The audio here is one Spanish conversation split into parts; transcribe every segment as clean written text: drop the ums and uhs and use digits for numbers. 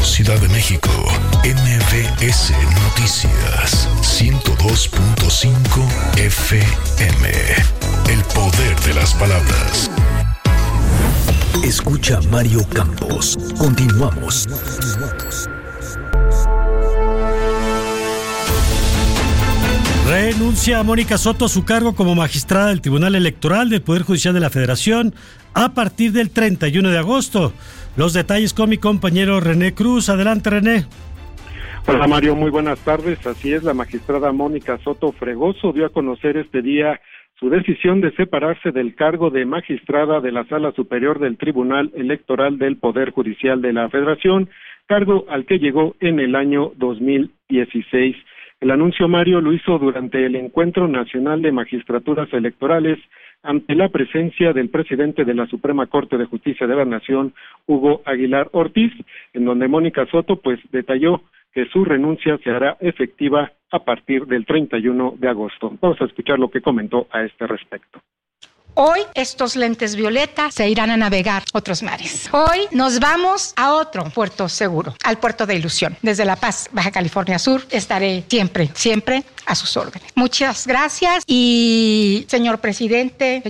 Ciudad de México, MBS Noticias, 102.5 FM. El poder de las palabras. Escucha Mario Campos. Continuamos. Renuncia Mónica Soto a su cargo como magistrada del Tribunal Electoral del Poder Judicial de la Federación a partir del 31 de agosto. Los detalles con mi compañero René Cruz. Adelante, René. Hola, Mario, muy buenas tardes. Así es, la magistrada Mónica Soto Fregoso dio a conocer este día su decisión de separarse del cargo de magistrada de la Sala Superior del Tribunal Electoral del Poder Judicial de la Federación, cargo al que llegó en el año 2016. El anuncio, Mario, lo hizo durante el Encuentro Nacional de Magistraturas Electorales ante la presencia del presidente de la Suprema Corte de Justicia de la Nación, Hugo Aguilar Ortiz, en donde Mónica Soto detalló que su renuncia se hará efectiva a partir del 31 de agosto. Vamos a escuchar lo que comentó a este respecto. Hoy estos lentes violeta se irán a navegar otros mares. Hoy nos vamos a otro puerto seguro, al puerto de Ilusión. Desde La Paz, Baja California Sur, estaré siempre a sus órdenes. Muchas gracias y señor presidente,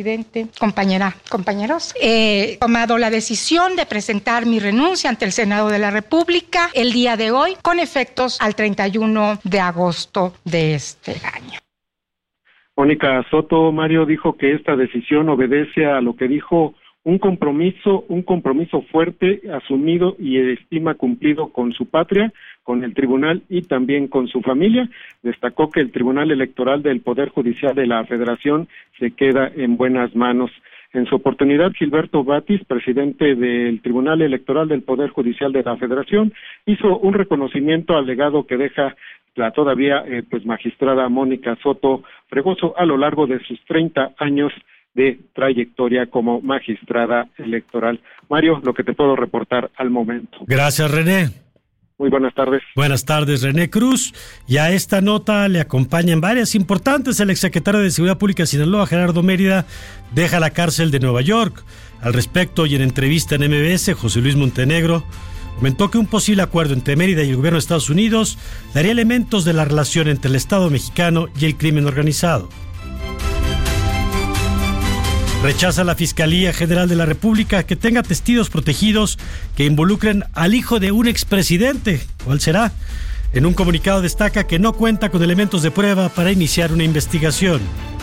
compañeros, he tomado la decisión de presentar mi renuncia ante el Senado de la República el día de hoy con efectos al 31 de agosto de este año. Mónica Soto, Mario, dijo que esta decisión obedece a lo que dijo un compromiso fuerte, asumido y estima cumplido con su patria, con el tribunal y también con su familia. Destacó que el Tribunal Electoral del Poder Judicial de la Federación se queda en buenas manos. En su oportunidad, Gilberto Batis, presidente del Tribunal Electoral del Poder Judicial de la Federación, hizo un reconocimiento al legado que deja la todavía magistrada Mónica Soto Fregoso a lo largo de sus 30 años de trayectoria como magistrada electoral. Mario, lo que te puedo reportar al momento. Gracias, René. Muy buenas tardes. Buenas tardes, René Cruz. Y a esta nota le acompañan varias importantes. El exsecretario de Seguridad Pública de Sinaloa, Gerardo Mérida, deja la cárcel de Nueva York. Al respecto, y en entrevista en MBS, José Luis Montenegro comentó que un posible acuerdo entre Mérida y el gobierno de Estados Unidos daría elementos de la relación entre el Estado mexicano y el crimen organizado. Rechaza la Fiscalía General de la República que tenga testigos protegidos que involucren al hijo de un expresidente. ¿Cuál será? En un comunicado destaca que no cuenta con elementos de prueba para iniciar una investigación.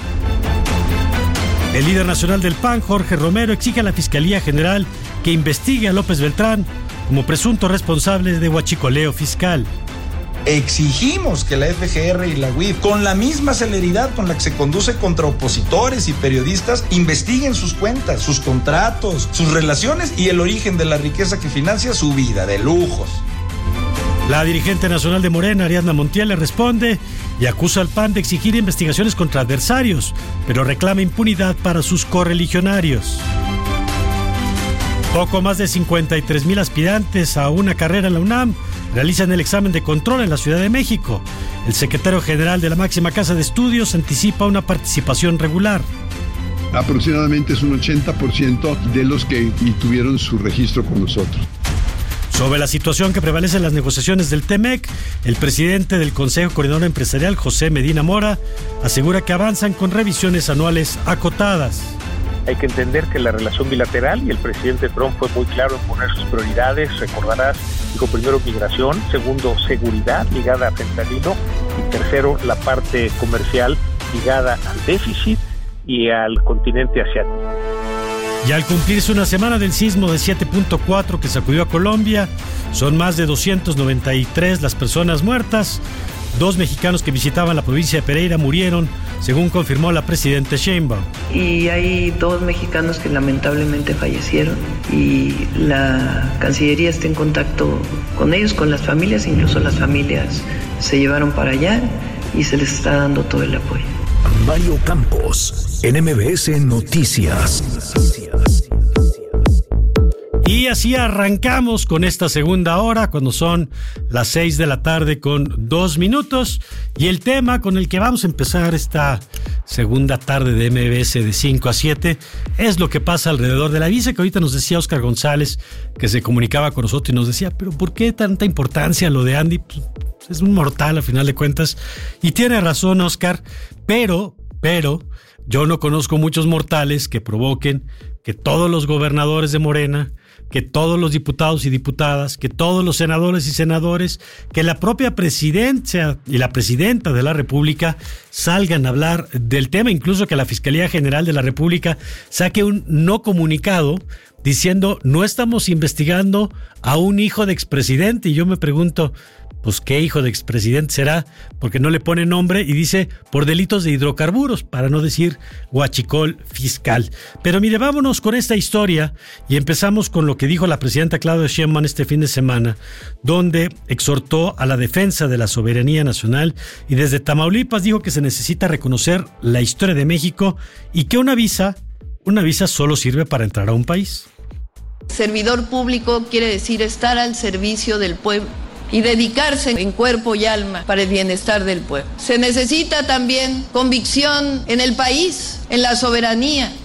El líder nacional del PAN, Jorge Romero, exige a la Fiscalía General que investigue a López Beltrán como presunto responsable de huachicoleo fiscal. Exigimos que la FGR y la UIF, con la misma celeridad con la que se conduce contra opositores y periodistas, investiguen sus cuentas, sus contratos, sus relaciones y el origen de la riqueza que financia su vida de lujos. La dirigente nacional de Morena, Ariadna Montiel, le responde y acusa al PAN de exigir investigaciones contra adversarios, pero reclama impunidad para sus correligionarios. Poco más de 53,000 aspirantes a una carrera en la UNAM realizan el examen de control en la Ciudad de México. El secretario general de la máxima casa de estudios anticipa una participación regular. Aproximadamente es un 80% de los que tuvieron su registro con nosotros. Sobre la situación que prevalece en las negociaciones del TEMEC, el presidente del Consejo Coordinador Empresarial, José Medina Mora, asegura que avanzan con revisiones anuales acotadas. Hay que entender que la relación bilateral, y el presidente Trump fue muy claro en poner sus prioridades, recordarás, dijo primero migración, segundo seguridad ligada a fentanilo y tercero la parte comercial ligada al déficit y al continente asiático. Y al cumplirse una semana del sismo de 7.4 que sacudió a Colombia, son más de 293 las personas muertas. 2 mexicanos que visitaban la provincia de Pereira murieron, según confirmó la presidenta Sheinbaum. Y hay 2 mexicanos que lamentablemente fallecieron y la Cancillería está en contacto con ellos, con las familias, incluso las familias se llevaron para allá y se les está dando todo el apoyo. Mario Campos, en MBS Noticias. Y así arrancamos con esta segunda hora, cuando son las 6 de la tarde con 2 minutos. Y el tema con el que vamos a empezar esta segunda tarde de MBS de 5 a 7 es lo que pasa alrededor de la visa, que ahorita nos decía Oscar González, que se comunicaba con nosotros y nos decía, pero ¿por qué tanta importancia lo de Andy? Pues, es un mortal a final de cuentas. Y tiene razón Oscar, pero yo no conozco muchos mortales que provoquen que todos los gobernadores de Morena, que todos los diputados y diputadas, que todos los senadores y senadores, que la propia presidencia y la presidenta de la República salgan a hablar del tema, incluso que la Fiscalía General de la República saque un no comunicado diciendo no estamos investigando a un hijo de expresidente. Y yo me pregunto, pues ¿qué hijo de expresidente será? Porque no le pone nombre y dice por delitos de hidrocarburos, para no decir huachicol fiscal. Pero mire, vámonos con esta historia y empezamos con lo que dijo la presidenta Claudia Sheinbaum este fin de semana, donde exhortó a la defensa de la soberanía nacional y desde Tamaulipas dijo que se necesita reconocer la historia de México y que una visa solo sirve para entrar a un país. Servidor público quiere decir estar al servicio del pueblo y dedicarse en cuerpo y alma para el bienestar del pueblo. Se necesita también convicción en el país, en la soberanía.